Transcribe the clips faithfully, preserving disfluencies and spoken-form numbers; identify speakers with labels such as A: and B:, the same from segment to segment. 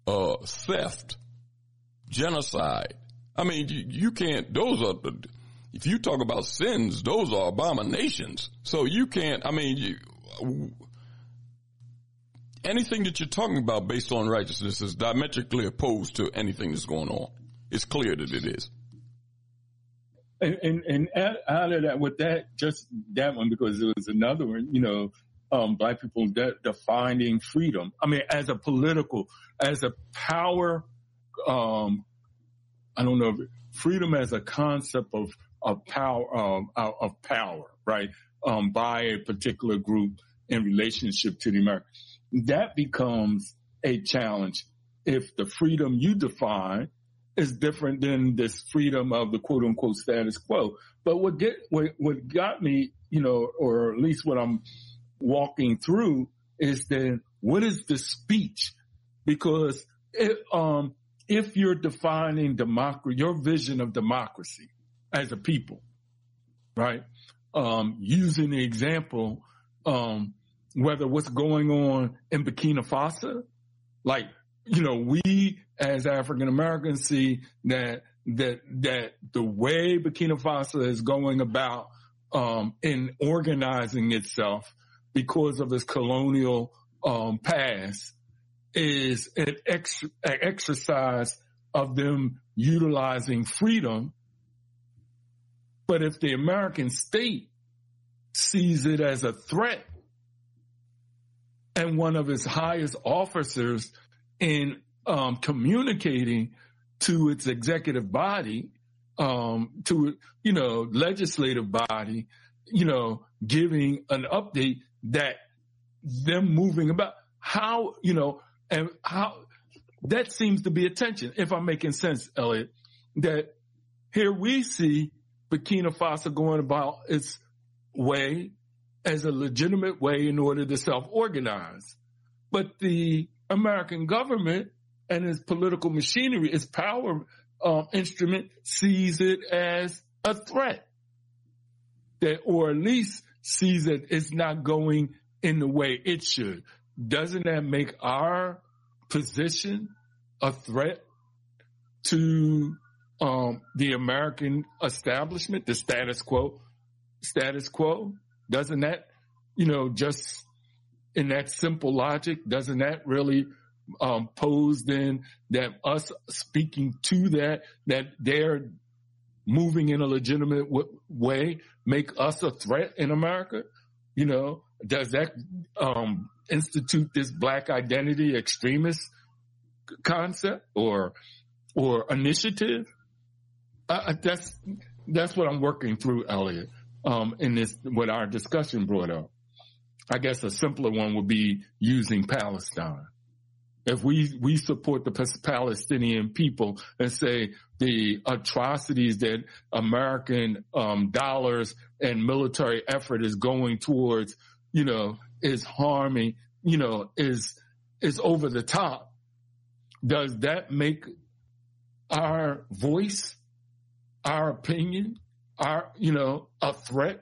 A: uh, theft, genocide. I mean, you, you can't, those are, if you talk about sins, those are abominations. So you can't, I mean, you, anything that you're talking about based on righteousness is diametrically opposed to anything that's going on. It's clear that it is.
B: And, and, and out of that, with that, just that one, because there was another one, you know, um, black people de- defining freedom. I mean, as a political, as a power, um, I don't know, if freedom as a concept of, of power, um, of power, right? Um, by a particular group in relationship to the American. That becomes a challenge if the freedom you define is different than this freedom of the quote unquote status quo. But what get, what, what got me, you know, or at least what I'm walking through is then what is the speech? Because it, um, if you're defining democracy, your vision of democracy as a people, right? Um, using the example, um, whether what's going on in Burkina Faso, like, you know, we as African Americans see that, that, that the way Burkina Faso is going about, um, in organizing itself because of its colonial, um, past is an, ex- an exercise of them utilizing freedom. But if the American state sees it as a threat and one of its highest officers in um, communicating to its executive body, um, to, you know, legislative body, you know, giving an update that them moving about how, you know, and how that seems to be a tension, if I'm making sense, Elliot, that here we see Burkina Faso going about its way as a legitimate way in order to self-organize. But the American government and its political machinery, its power um, instrument, sees it as a threat, that, or at least sees that it's not going in the way it should. Doesn't that make our position a threat to um, the American establishment, the status quo? Status quo? Doesn't that, you know, just in that simple logic, doesn't that really um, pose then that us speaking to that, that they're moving in a legitimate w- way, make us a threat in America? You know, does that um, institute this black identity extremist concept or or initiative? Uh, that's that's what I'm working through, Elliot. Um, in this, what our discussion brought up. I guess a simpler one would be using Palestine. If we, we support the Palestinian people and say the atrocities that American, um, dollars and military effort is going towards, you know, is harming, you know, is, is over the top, does that make our voice, our opinion, our, you know, a threat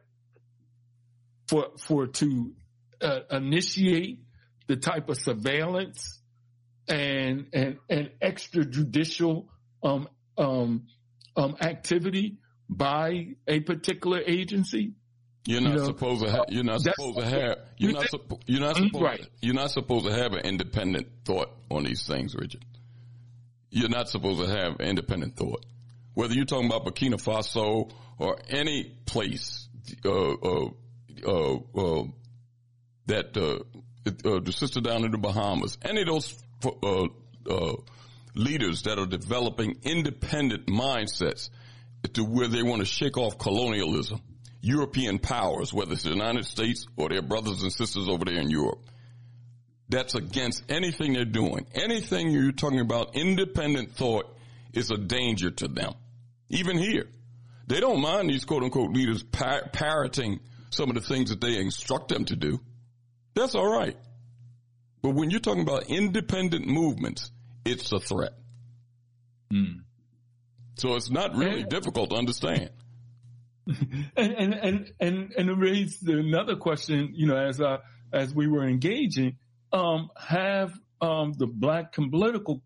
B: for, for to uh, initiate the type of surveillance and, and, and extrajudicial, um, um, um, activity by a particular agency?
A: You're not
B: you know,
A: supposed to have, you're not supposed to have, you're not, suppo- you're not supposed, right. you're not supposed to have an independent thought on these things, Richard. You're not supposed to have independent thought. Whether you're talking about Burkina Faso or any place, uh, uh, uh, uh, that, uh, uh, the sister down in the Bahamas, any of those, uh, uh, leaders that are developing independent mindsets to where they want to shake off colonialism, European powers, whether it's the United States or their brothers and sisters over there in Europe. That's against anything they're doing. Anything you're talking about, independent thought, is a danger to them. Even here, they don't mind these quote-unquote leaders par- parroting some of the things that they instruct them to do. That's all right. But when you're talking about independent movements, it's a threat.
B: Mm.
A: So it's not really and, difficult to understand.
B: And and and and, and it raised another question. You know, as uh, as we were engaging, um, have um, the black political